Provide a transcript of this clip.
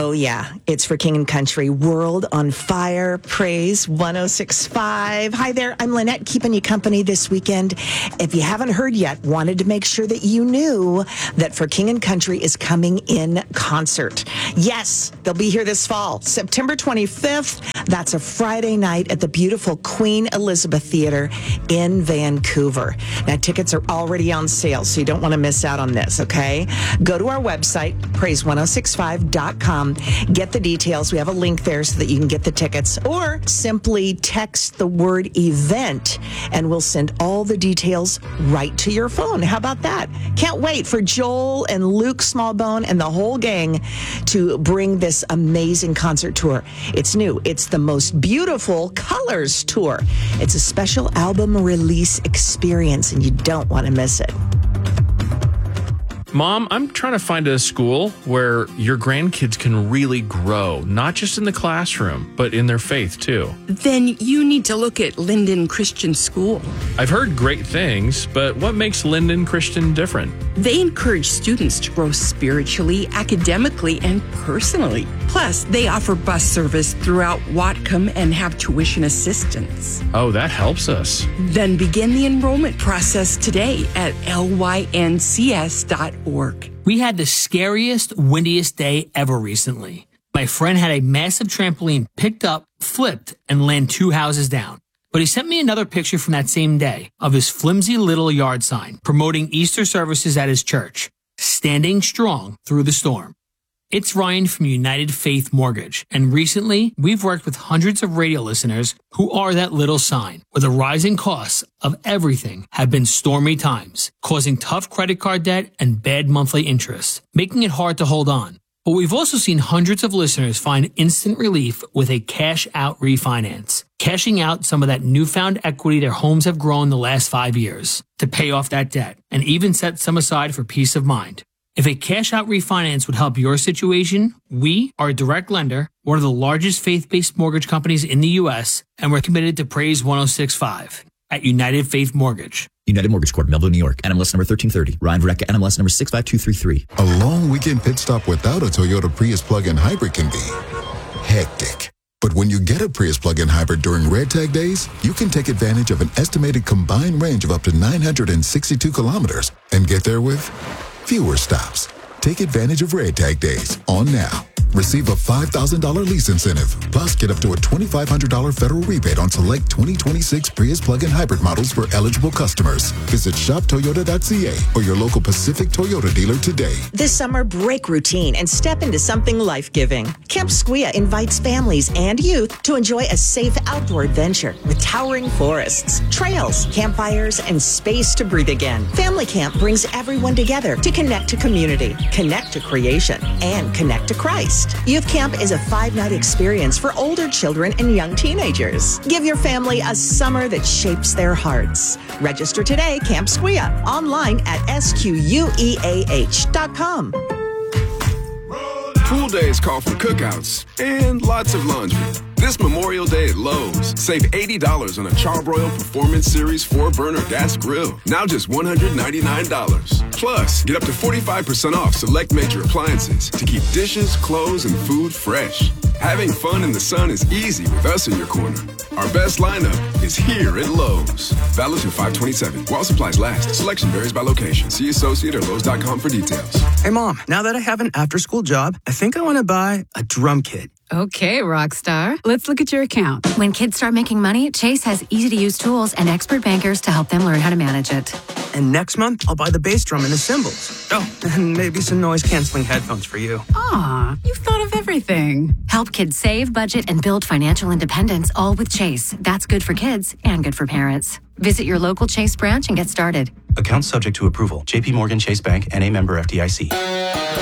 Oh, yeah. It's For King and Country. World on Fire. Praise 106.5. Hi there. I'm Lynette, keeping you company this weekend. If you haven't heard yet, wanted to make sure that you knew that For King and Country is coming in concert. Yes, they'll be here this fall, September 25th. That's a Friday night at the beautiful Queen Elizabeth Theater in Vancouver. Now, tickets are already on sale, so you don't want to miss out on this, okay? Go to our website, praise1065.com. Get the details. We have a link there so that you can get the tickets, or simply text the word event and we'll send all the details right to your phone. How about that? Can't wait for Joel and Luke Smallbone and the whole gang to bring this amazing concert tour. It's new. It's the most beautiful Colors tour. It's a special album release experience and you don't want to miss it. Mom, I'm trying to find a school where your grandkids can really grow, not just in the classroom, but in their faith, too. Then you need to look at Linden Christian School. I've heard great things, but what makes Linden Christian different? They encourage students to grow spiritually, academically, and personally. Plus, they offer bus service throughout Whatcom and have tuition assistance. Oh, that helps us. Then begin the enrollment process today at lyncs.org. We had the scariest, windiest day ever recently. My friend had a massive trampoline picked up, flipped, and land 2 houses down. But he sent me another picture from that same day of his flimsy little yard sign promoting Easter services at his church, standing strong through the storm. It's Ryan from United Faith Mortgage, and recently we've worked with hundreds of radio listeners who are that little sign, where the rising costs of everything have been stormy times, causing tough credit card debt and bad monthly interest, making it hard to hold on. But we've also seen hundreds of listeners find instant relief with a cash-out refinance, cashing out some of that newfound equity their homes have grown the last 5 years to pay off that debt, and even set some aside for peace of mind. If a cash-out refinance would help your situation, we are a direct lender, one of the largest faith-based mortgage companies in the U.S., and we're committed to Praise 106.5 at United Faith Mortgage. United Mortgage Corp, Melville, New York. NMLS number 1330. Ryan Verrecka, NMLS number 65233. A long weekend pit stop without a Toyota Prius plug-in hybrid can be hectic. But when you get a Prius plug-in hybrid during Red Tag days, you can take advantage of an estimated combined range of up to 962 kilometers and get there with fewer stops. Take advantage of Red Tag days on now. Receive a $5,000 lease incentive. Plus, get up to a $2,500 federal rebate on select 2026 Prius plug-in hybrid models for eligible customers. Visit shoptoyota.ca or your local Pacific Toyota dealer today. This summer, break routine and step into something life-giving. Camp Squia invites families and youth to enjoy a safe outdoor adventure with towering forests, trails, campfires, and space to breathe again. Family Camp brings everyone together to connect to community, connect to creation, and connect to Christ. Youth Camp is a 5-night experience for older children and young teenagers. Give your family a summer that shapes their hearts. Register today, Camp Squia, online at squeah.com. Pool days call for cookouts and lots of laundry. This Memorial Day at Lowe's, save $80 on a Charbroil Performance Series 4-burner gas grill. Now just $199. Plus, get up to 45% off select major appliances to keep dishes, clothes, and food fresh. Having fun in the sun is easy with us in your corner. Our best lineup is here at Lowe's. Valid through 5/27. While supplies last. Selection varies by location. See associate or Lowe's.com for details. Hey, Mom, now that I have an after-school job, I think I want to buy a drum kit. Okay, Rockstar. Let's look at your account. When kids start making money, Chase has easy-to-use tools and expert bankers to help them learn how to manage it. And next month, I'll buy the bass drum and the cymbals. Oh, and maybe some noise-canceling headphones for you. Aw, you've thought of everything. Help kids save, budget, and build financial independence, all with Chase. That's good for kids and good for parents. Visit your local Chase branch and get started. Account subject to approval. JP Morgan Chase Bank, N.A. member FDIC.